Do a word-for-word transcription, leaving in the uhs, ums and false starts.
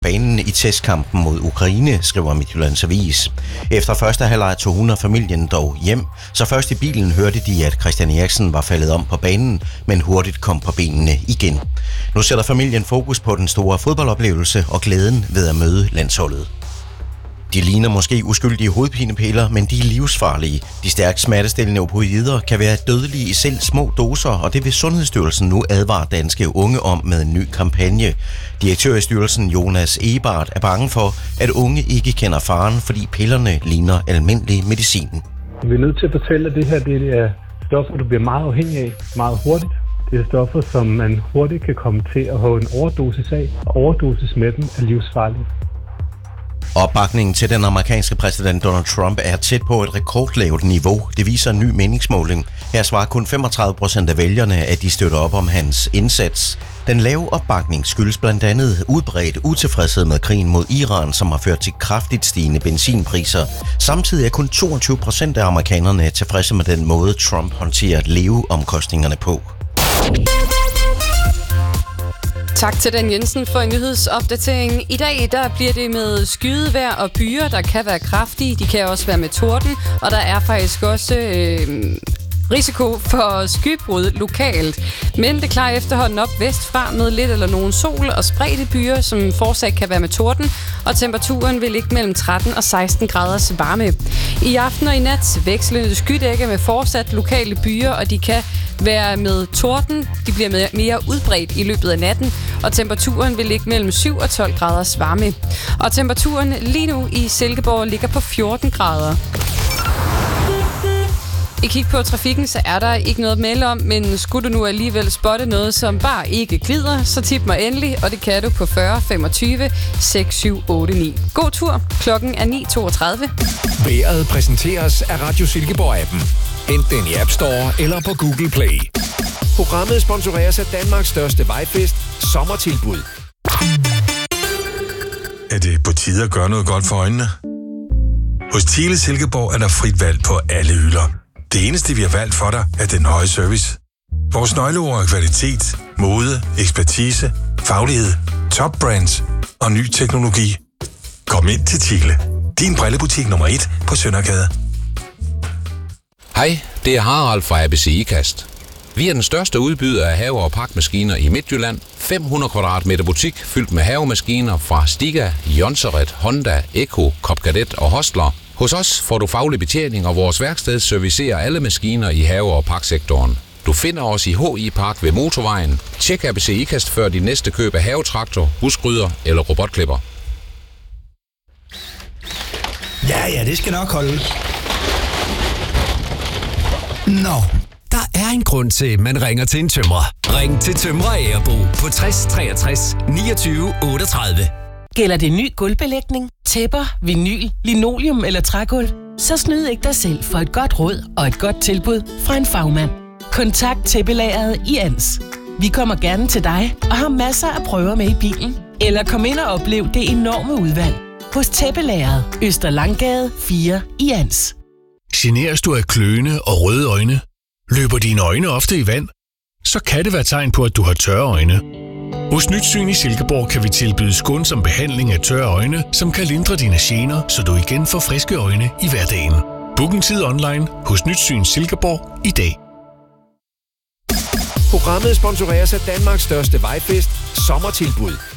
banen i testkampen mod Ukraine, skriver Midtjyllands Avis. Efter første halvleg tog hun og familien dog hjem, så først i bilen hørte de, at Christian Eriksen var faldet om på banen, men hurtigt kom på benene igen. Nu sætter familien fokus på den store fodboldoplevelse og glæden ved at møde landsholdet. De ligner måske uskyldige hovedpinepiller, men de er livsfarlige. De stærkt smertestillende opioider kan være dødelige i selv små doser, og det vil Sundhedsstyrelsen nu advare danske unge om med en ny kampagne. Direktør i styrelsen Jonas Ebert er bange for, at unge ikke kender faren, fordi pillerne ligner almindelig medicin. Vi er nødt til at fortælle, at det her det er stoffer, du bliver meget afhængig af meget hurtigt. Det er stoffer, som man hurtigt kan komme til at have en overdosis af, og overdosis med dem er livsfarligt. Opbakningen til den amerikanske præsident Donald Trump er tæt på et rekordlavt niveau. Det viser en ny meningsmåling. Her svarer kun femogtredive procent af vælgerne, at de støtter op om hans indsats. Den lave opbakning skyldes blandt andet udbredt utilfredshed med krigen mod Iran, som har ført til kraftigt stigende benzinpriser. Samtidig er kun toogtyve procent af amerikanerne tilfredse med den måde, Trump håndterer leveomkostningerne på. Tak til Dan Jensen for en nyhedsopdatering. I dag der bliver det med skydevejr og byer, der kan være kraftige. De kan også være med torden, og der er faktisk også øh, risiko for skybrud lokalt. Men det klarer efterhånden op vestfra med lidt eller nogen sol og spredte byer, som fortsat kan være med torden, og temperaturen vil ligge mellem tretten og seksten graders varme. I aften og i nat vekslende skydække med fortsat lokale byer, og de kan være med torden. De bliver mere udbredt i løbet af natten, og temperaturen vil ligge mellem syv og tolv graders varme. Og temperaturen lige nu i Silkeborg ligger på fjorten grader. I kig på trafikken, så er der ikke noget at melde om, men skulle du nu alligevel spotte noget, som bare ikke glider, så tip mig endelig, og det kan du på fyrre femogtyve seks syv otte ni. God tur. Klokken er ni toogtredive. Vejret præsenteres af Radio Silkeborg-appen. Hent den i App Store eller på Google Play. Programmet sponsoreres af Danmarks største vejfest, Sommertilbud. Er det på tide at gøre noget godt for øjnene? Hos Thiele Silkeborg er der frit valg på alle hylder. Det eneste, vi har valgt for dig, er den høje service. Vores nøgleord er kvalitet, mode, ekspertise, faglighed, top brands og ny teknologi. Kom ind til Thiele. Din brillebutik nummer et på Søndergade. Hej, det er Harald fra A B C IKAST. Vi er den største udbyder af have- og pakmaskiner i Midtjylland. fem hundrede kvadratmeter butik fyldt med havemaskiner fra Stiga, Jonseret, Honda, Eko, Copcadet og Hostler. Hos os får du faglig betjening, og vores værksted servicerer alle maskiner i have- og paksektoren. Du finder os i H I Park ved Motorvejen. Tjek A B C IKAST før din næste køb af havetraktor, husgryder eller robotklipper. Ja, ja, det skal nok holde. Nå, der er en grund til, at man ringer til en tømrer. Ring til Tømrer Agerbo på tres treogtres niogtyve otteogtredive. Gælder det ny gulvbelægning, tæpper, vinyl, linoleum eller trægulv? Så snyd ikke dig selv for et godt råd og et godt tilbud fra en fagmand. Kontakt tæppelageret i Ans. Vi kommer gerne til dig og har masser af prøver med i bilen. Eller kom ind og oplev det enorme udvalg hos tæppelageret Øster Langgade fire i Ans. Generes du af kløende og røde øjne? Løber dine øjne ofte i vand? Så kan det være tegn på, at du har tørre øjne. Hos Nyt Syn i Silkeborg kan vi tilbyde skånsom behandling af tørre øjne, som kan lindre dine gener, så du igen får friske øjne i hverdagen. Book en tid online hos Nyt Syn Silkeborg i dag. Programmet sponsoreres af Danmarks største vejfest, Sommertilbud.